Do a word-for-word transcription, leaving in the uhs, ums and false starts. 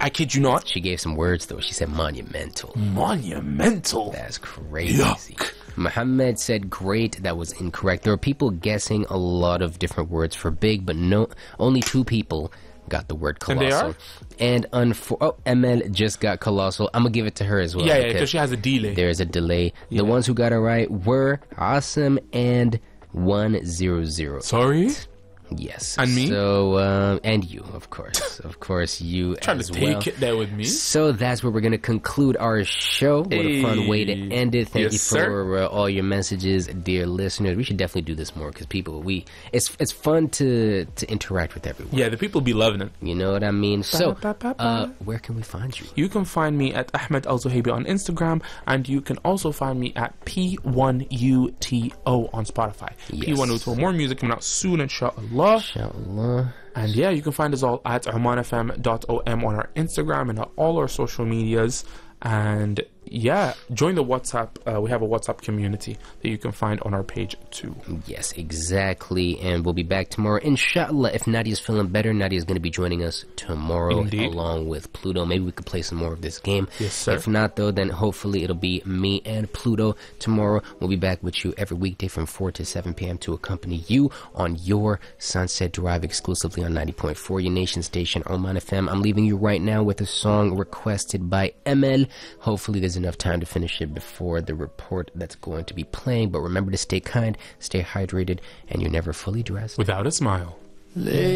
I kid you not. She gave some words though. She said monumental. Monumental. That's crazy. Yuck. Muhammad said great. That was incorrect. There were people guessing a lot of different words for big, but no, only two people got the word colossal. And they are? And unfor- oh, M L just got colossal. I'm gonna give it to her as well. Yeah, yeah, because she has a delay. There's a delay. Yeah. The ones who got it right were Asim and one zero zero. Sorry? Yes. And me? So, um, and you, of course. Of course, you Trying as to well. take it there with me. So that's where we're going to conclude our show. What a fun way to end it. Thank Yes, you for uh, all your messages, dear listeners. We should definitely do this more because people, we it's it's fun to to interact with everyone. Yeah, the people be loving it. You know what I mean? So, Ba, ba, ba, ba. uh, where can we find you? You can find me at Ahmed Al Zuhaibi on Instagram, and you can also find me at P one U T O on Spotify. Yes. P one U T O. More music coming out soon, inshallah. Inshallah. And yeah, you can find us all at oman f m dot o m on our Instagram and all our social medias. And yeah, join the WhatsApp. Uh, we have a WhatsApp community that you can find on our page too. Yes, exactly. And we'll be back tomorrow, inshallah. If Nadia's feeling better, Nadia's going to be joining us tomorrow Indeed. along with Pluto. Maybe we could play some more of this game. Yes, sir. If not, though, then hopefully it'll be me and Pluto tomorrow. We'll be back with you every weekday from four to seven p.m. to accompany you on your Sunset Drive exclusively on ninety point four, your nation station, Oman F M. I'm leaving you right now with a song requested by M L. Hopefully there's enough time to finish it before the report that's going to be playing. But remember to stay kind, stay hydrated, and you're never fully dressed Without a smile.